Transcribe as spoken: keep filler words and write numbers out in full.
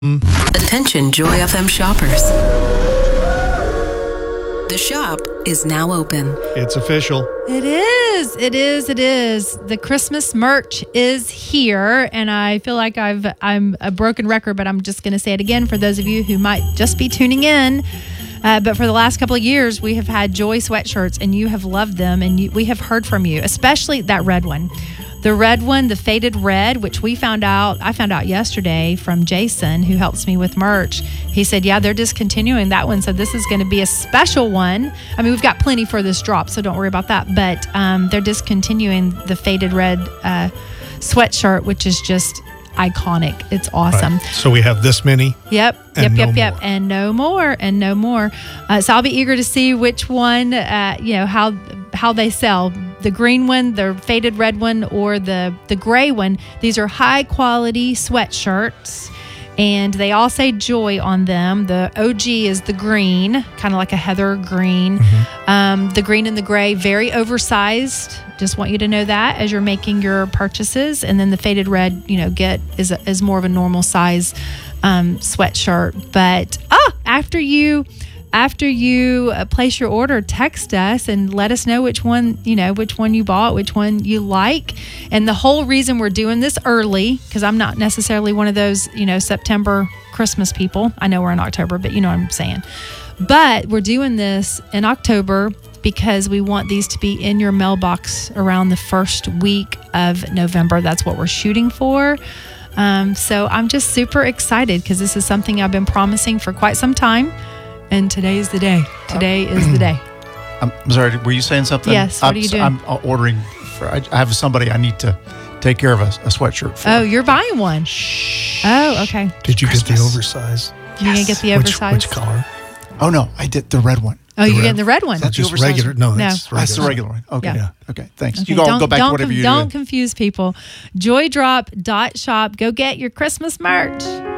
Attention Joy F M shoppers. The shop is now open. It's official. It is. It is. It is. The Christmas merch is here, and I feel like I've I'm a broken record, but I'm just going to say it again for those of you who might just be tuning in. Uh, but for the last couple of years, we have had Joy sweatshirts, and you have loved them, and you, we have heard from you, especially that red one. The red one, the faded red, which we found out, I found out yesterday from Jason, who helps me with merch. He said, yeah, they're discontinuing that one. So this is going to be a special one. I mean, we've got plenty for this drop, so don't worry about that. But um, they're discontinuing the faded red uh, sweatshirt, which is just iconic. It's awesome. Right. So we have this many. Yep. And yep. no yep. Yep. more. And no more. And no more. Uh, so I'll be eager to see which one, uh, you know, how how they sell. The green one, the faded red one, or the, the gray one. These are high quality sweatshirts, and they all say Joy on them. The O G is the green, kind of like a heather green. Mm-hmm. Um, the green and the gray, very oversized. Just want you to know that as you're making your purchases. And then the faded red, you know, get is, a, is more of a normal size um, sweatshirt. But ah, after you... After you uh, place your order, text us and let us know which one, you know, which one you bought, which one you like. And the whole reason we're doing this early, because I'm not necessarily one of those, you know, September Christmas people. I know we're in October, but you know what I'm saying. But we're doing this in October because we want these to be in your mailbox around the first week of November. That's what we're shooting for. Um, so I'm just super excited because this is something I've been promising for quite some time. And today is the day. Today uh, is the day. I'm sorry, were you saying something? Yes, what I'm, are you doing? I'm ordering, for, I have somebody I need to take care of a, a sweatshirt for. Oh, you're buying one. Shh. Oh, okay. Did you Christmas. get the oversized? You yes. gonna get the oversized? Which, which color? Oh, no, I did the red one. Oh, the you're red. getting the red one. That's just oversized? regular. No, No. that's, regular. That's the regular one. Okay. Yeah. Yeah. Okay, thanks. Okay, You all don't, go back don't to whatever com- you're Don't doing. confuse people. joy drop dot shop. Go get your Christmas merch.